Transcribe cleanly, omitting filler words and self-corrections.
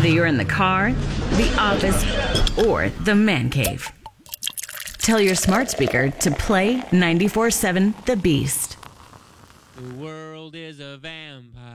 whether you're in the car, the office, or the man cave. Tell your smart speaker to play 94.7 The Beast. The world is a vampire.